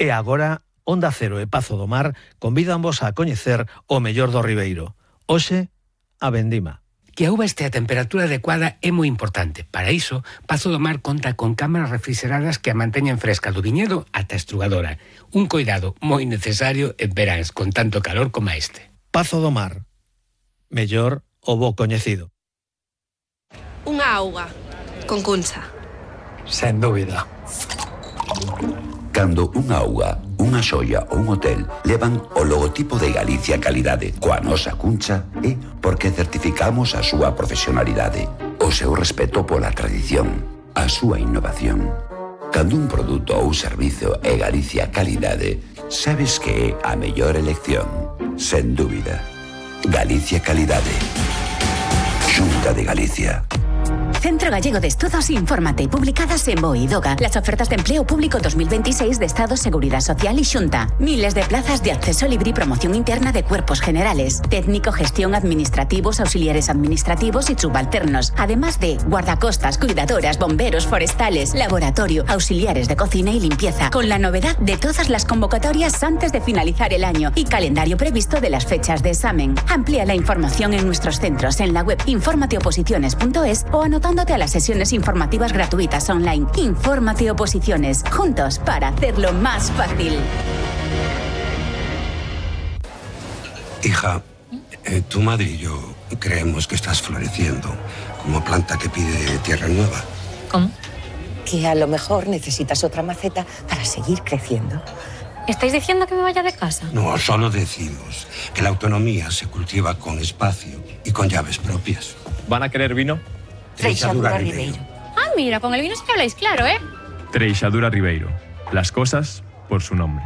E agora, Onda Cero e Pazo do Mar convídanvos a coñecer o mellor do Ribeiro. Hoxe, a vendima. Que a uva este a temperatura adecuada é moi importante. Para iso, Pazo do Mar conta con cámaras refrigeradas que a manteñen fresca do viñedo ata a estrugadora. Un coidado moi necesario en veráns con tanto calor como este. Pazo do Mar. Mellor o bo coñecido. Unha auga con Cuncha. Sen dúbida. Cando unha auga, unha xoia ou un hotel levan o logotipo de Galicia Calidade coa nosa cuncha é porque certificamos a súa profesionalidade, o seu respeto pola tradición, a súa innovación. Cando un produto ou servizo é Galicia Calidade, sabes que é a mellor elección, sen dúbida. Galicia Calidade. Xunta de Galicia. Centro Gallego de Estudos, infórmate, publicadas en BOE y DOGA. Las ofertas de empleo público 2026 de Estado, Seguridad Social y Xunta. Miles de plazas de acceso libre y promoción interna de cuerpos generales. Técnico, gestión, administrativos, auxiliares administrativos y subalternos. Además de guardacostas, cuidadoras, bomberos, forestales, laboratorio, auxiliares de cocina y limpieza. Con la novedad de todas las convocatorias antes de finalizar el año y calendario previsto de las fechas de examen. Amplía la información en nuestros centros en la web informateoposiciones.es o anotándote a las sesiones informativas gratuitas online. Infórmate Oposiciones, juntos para hacerlo más fácil. Hija, tu madre y yo creemos que estás floreciendo como planta que pide tierra nueva. ¿Cómo? Que a lo mejor necesitas otra maceta para seguir creciendo. ¿Estáis diciendo que me vaya de casa? No, solo decimos que la autonomía se cultiva con espacio y con llaves propias. ¿Van a querer vino? Treixadura Ribeiro. Ah, mira, con el vino sí que habláis claro, ¿eh? Treixadura Ribeiro. Las cosas por su nombre.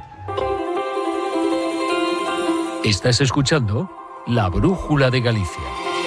Estás escuchando La Brújula de Galicia.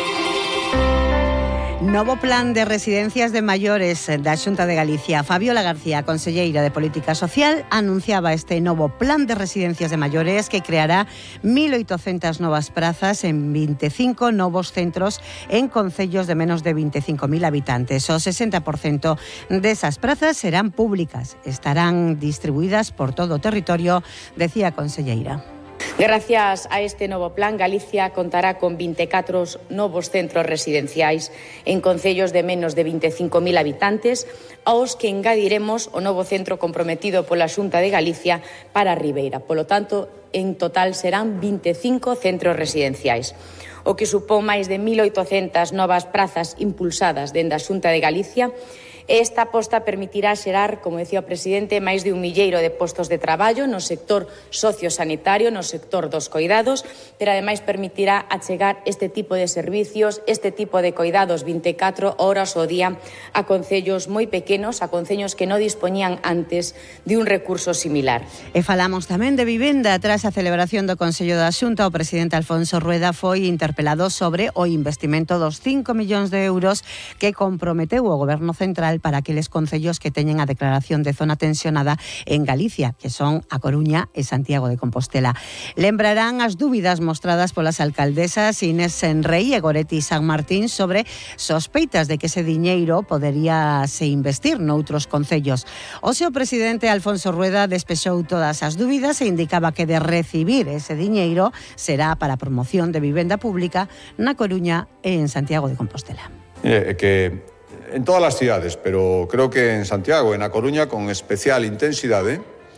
Novo plan de residencias de maiores da Xunta de Galicia. Fabiola García, conselleira de Política Social, anunciaba este novo plan de residencias de maiores que creará 1.800 novas prazas en 25 novos centros en concellos de menos de 25.000 habitantes. O 60% desas prazas serán públicas. Estarán distribuídas por todo o territorio, decía a conselleira. Gracias a este novo plan, Galicia contará con 24 novos centros residenciais en concellos de menos de 25.000 habitantes, aos que engadiremos o novo centro comprometido pola Xunta de Galicia para a Ribeira. Polo tanto, en total serán 25 centros residenciais, o que supón máis de 1.800 novas prazas impulsadas dende a Xunta de Galicia. Esta aposta permitirá xerar, como decía o presidente, máis de 1.000.000 de postos de traballo no sector sociosanitario, no sector dos coidados, pero ademais permitirá achegar este tipo de servicios, este tipo de coidados 24 horas ao día a concellos moi pequenos, a concellos que non dispoñían antes de un recurso similar. E falamos tamén de vivenda. Tras a celebración do Consello da Xunta, o presidente Alfonso Rueda foi interpelado sobre o investimento dos 5 millóns de euros que comprometeu o Goberno Central para aqueles concellos que teñen a declaración de zona tensionada en Galicia, que son A Coruña e Santiago de Compostela. Lembrarán as dúbidas mostradas polas alcaldesas Inés Senrei e Goretti San Martín sobre sospeitas de que ese diñeiro podería se investir noutros concellos. O seu presidente Alfonso Rueda despexou todas as dúbidas e indicaba que de recibir ese diñeiro será para a promoción de vivenda pública na Coruña e en Santiago de Compostela. Que en todas las ciudades, pero creo que en Santiago, en A Coruña, con especial intensidade,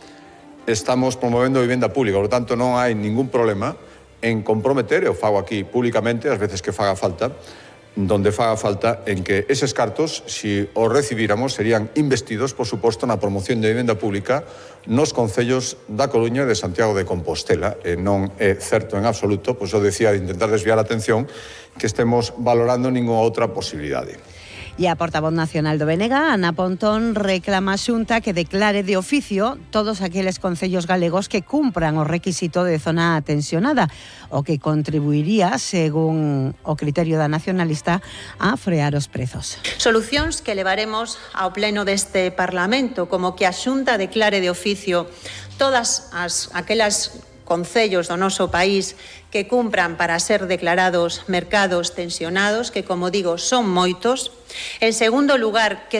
estamos promovendo vivenda pública. Por lo tanto, non hai ningún problema en comprometer, e o fago aquí públicamente, as veces que faga falta, donde faga falta, en que eses cartos, si os recibíramos, serían investidos, por suposto, na promoción de vivenda pública nos concellos da Coruña e de Santiago de Compostela. Non é certo en absoluto, pois eu decía, de intentar desviar a atención, que estemos valorando ningunha outra posibilidade. E a portavoz nacional do BNG, Ana Pontón, reclama a Xunta que declare de oficio todos aqueles concellos galegos que cumpran o requisito de zona tensionada, o que contribuiría, según o criterio da nacionalista, a frear os prezos. Solucións que levaremos ao pleno deste Parlamento, como que a Xunta declare de oficio todas aquelas concellos do noso país que cumpran para ser declarados mercados tensionados, que, como digo, son moitos. En segundo lugar, que